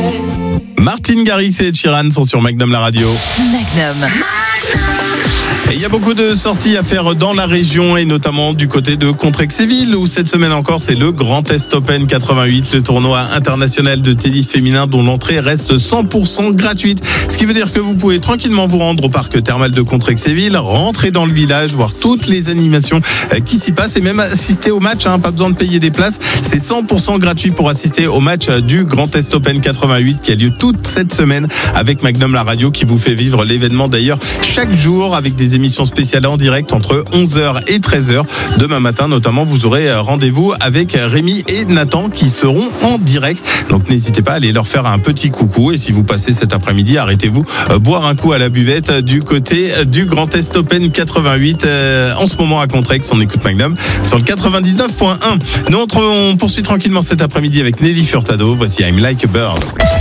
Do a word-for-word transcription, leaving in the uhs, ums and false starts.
Martin Garrix et Ed Sheeran sont sur Magnum la radio. Magnum. Et il y a beaucoup de sorties à faire dans la région et notamment du côté de Contrexéville où cette semaine encore c'est le Grand Est Open quatre-vingt-huit, le tournoi international de tennis féminin dont l'entrée reste cent pour cent gratuite. Ce qui veut dire que vous pouvez tranquillement vous rendre au parc thermal de Contrexéville, rentrer dans le village, voir toutes les animations qui s'y passent et même assister au match, hein, pas besoin de payer des places. C'est cent pour cent gratuit pour assister au match du Grand Est Open quatre-vingt-huit qui a lieu toute cette semaine avec Magnum la radio qui vous fait vivre l'événement d'ailleurs chaque jour avec des émissions spéciales en direct entre onze heures et treize heures. Demain matin notamment, vous aurez rendez-vous avec Rémi et Nathan qui seront en direct. Donc n'hésitez pas à aller leur faire un petit coucou et si vous passez cet après-midi, arrêtez-vous euh, boire un coup à la buvette du côté du Grand Est Open quatre-vingt-huit euh, en ce moment à Contrex. On écoute Magnum sur le quatre-vingt-dix-neuf point un. Nous on poursuit tranquillement cet après-midi avec Nelly Furtado. Voici I'm Like a Bird.